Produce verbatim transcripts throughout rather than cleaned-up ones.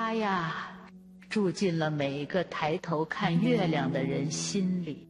它呀，住进了每个抬头看月亮的人心里。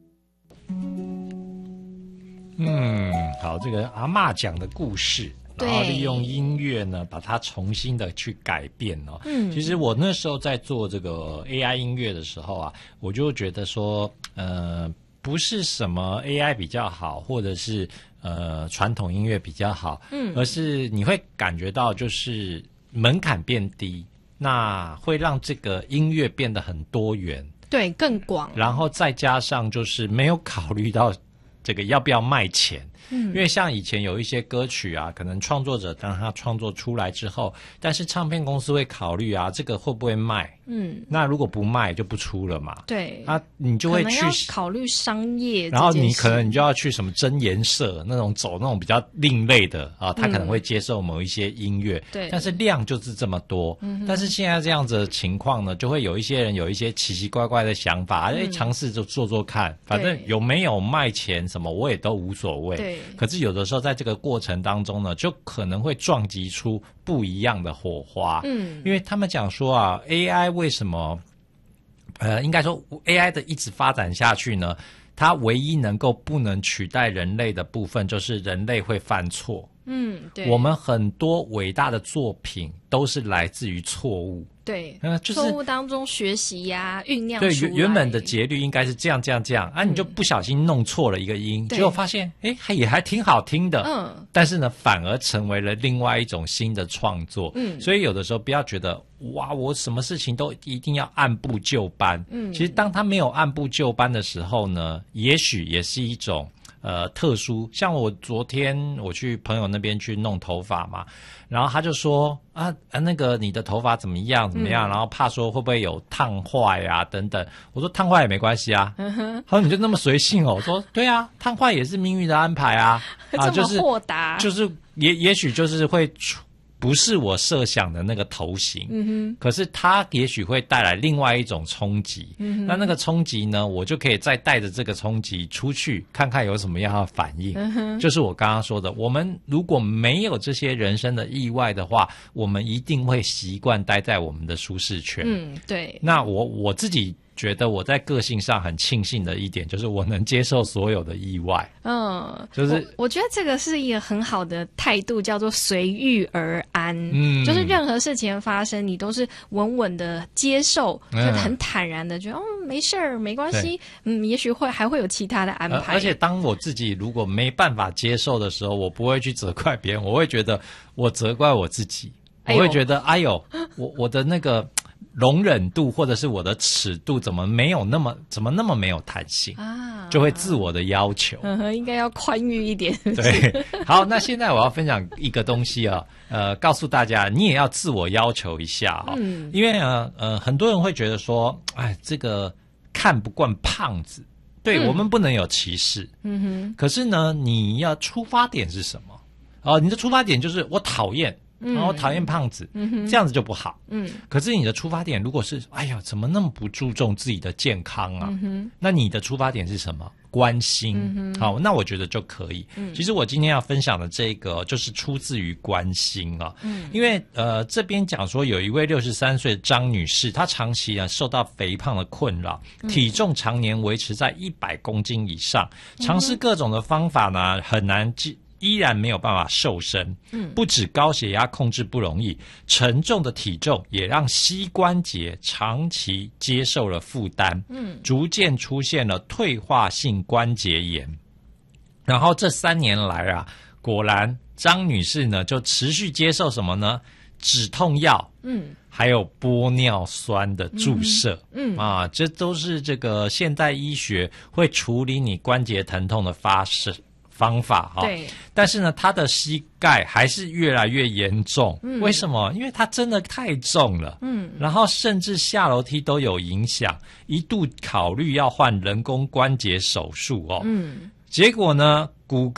嗯，好，这个阿嬷讲的故事，然后利用音乐呢，把它重新的去改变哦。嗯，其实我那时候在做这个 A I 音乐的时候啊，我就觉得说，呃，不是什么 A I 比较好，或者是呃传统音乐比较好，嗯，而是你会感觉到就是门槛变低，那会让这个音乐变得很多元， 对，更广， 然后再加上就是没有考虑到这个要不要卖钱。嗯，因为像以前有一些歌曲啊，可能创作者当他创作出来之后，但是唱片公司会考虑啊，这个会不会卖？嗯，那如果不卖就不出了嘛。 对， 啊，你就会去考虑商业， 然后你可能你就要去什么真言社那种走那种比较另类的啊，他可能会接受某一些音乐，对、嗯，但是量就是这么多。嗯，但是现在这样子的情况呢，就会有一些人有一些奇奇怪怪的想法，哎、嗯，尝试就做做看，反正有没有卖钱什么我也都无所谓。对。可是有的时候在这个过程当中呢，就可能会撞击出不一样的火花。嗯，因为他们讲说啊 ，A I 为什么呃，应该说 A I 的一直发展下去呢？它唯一能够不能取代人类的部分，就是人类会犯错。嗯，对，我们很多伟大的作品都是来自于错误。 对，呃，就是错误当中学习呀、啊，酝酿出来。 对，原原本的节律应该是这样这样这样啊，你就不小心弄错了一个音，结果发现哎，也还挺好听的。嗯，但是呢，反而成为了另外一种新的创作。嗯，所以有的时候不要觉得哇，我什么事情都一定要按部就班。嗯，其实当他没有按部就班的时候呢，也许也是一种。呃，特殊，像我昨天我去朋友那边去弄头发嘛，然后他就说啊啊，那个你的头发怎么样怎么样，嗯、然后怕说会不会有烫坏啊等等。我说烫坏也没关系啊，嗯、他说你就那么随性哦。我说对啊，烫坏也是命运的安排啊，啊，就是豁达， 就是也也许就是会出。不是我设想的那个头型，嗯哼，可是它也许会带来另外一种冲击，嗯哼，那那个冲击呢，我就可以再带着这个冲击出去，看看有什么样的反应。嗯哼，就是我刚刚说的，我们如果没有这些人生的意外的话，我们一定会习惯待在我们的舒适圈。嗯，对。那我我自己觉得我在个性上很庆幸的一点，就是我能接受所有的意外。嗯，就是我, 我觉得这个是一个很好的态度，叫做随遇而安。嗯，就是任何事情发生，你都是稳稳的接受，就很坦然的觉得，哦，没事儿，没关系。嗯，也许会还会有其他的安排。 而, 而且当我自己如果没办法接受的时候，我不会去责怪别人，我会觉得我责怪我自己。我会觉得，哎呦，我我的那个容忍度或者是我的尺度怎么没有那么怎么那么没有弹性啊？就会自我的要求， 嗯，应该要宽裕一点。 对，好，那现在我要分享一个东西啊，呃，告诉大家，你也要自我要求一下啊、哦嗯，因为呢，呃，很多人会觉得说，哎，这个看不惯胖子，对、嗯、我们不能有歧视，嗯哼，可是呢，你要出发点是什么？哦、呃，你的出发点就是我讨厌。然后讨厌胖子、嗯，这样子就不好。嗯，可是你的出发点如果是，哎呀，怎么那么不注重自己的健康啊？嗯、那你的出发点是什么？关心。嗯、好，那我觉得就可以、嗯。其实我今天要分享的这个，就是出自于关心啊。嗯，因为呃，这边讲说有一位六十三岁的张女士，她长期啊受到肥胖的困扰，体重常年维持在一百公斤以上，尝试各种的方法呢，很难记。依然没有办法瘦身，嗯，不止高血压控制不容易，沉重的体重也让膝关节长期接受了负担，嗯，逐渐出现了退化性关节炎。然后这三年来啊，果然张女士呢就持续接受什么呢？止痛药，嗯，还有玻尿酸的注射，嗯, 嗯啊，这都是这个现代医学会处理你关节疼痛的方式。方法哈、哦，对，但是呢，他的膝盖还是越来越严重、嗯。为什么？因为它真的太重了，嗯，然后甚至下楼梯都有影响，一度考虑要换人工关节手术哦，嗯，结果呢，骨